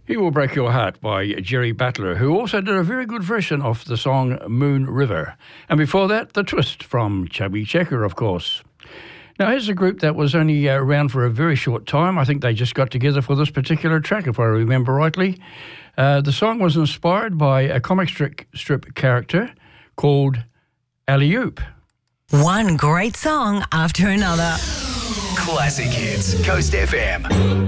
He Will Break Your Heart by Jerry Butler, who also did a very good version of the song Moon River. And before that, The Twist from Chubby Checker, of course. Now, here's a group that was only around for a very short time. I think they just got together for this particular track, if I remember rightly. The song was inspired by a comic strip character called Alley Oop. One great song after another. Classic Hits, Coast FM.